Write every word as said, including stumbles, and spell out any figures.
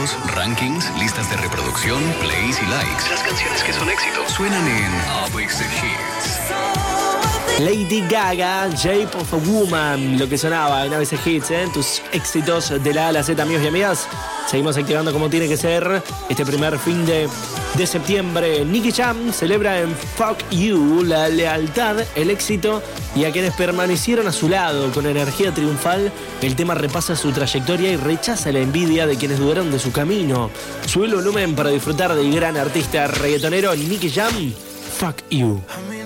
números, rankings, listas de reproducción, plays y likes. Las canciones que son éxito suenan en Apex Hits. Lady Gaga, Shape of a Woman, lo que sonaba en A B C Hits, ¿eh? Tus éxitos de la A a la Z, amigos y amigas. Seguimos activando como tiene que ser este primer fin de, de septiembre. Nicky Jam celebra en Fuck You la lealtad, el éxito y a quienes permanecieron a su lado con energía triunfal. El tema repasa su trayectoria y rechaza la envidia de quienes dudaron de su camino. Sube el volumen para disfrutar del gran artista reggaetonero Nicky Jam, Fuck You.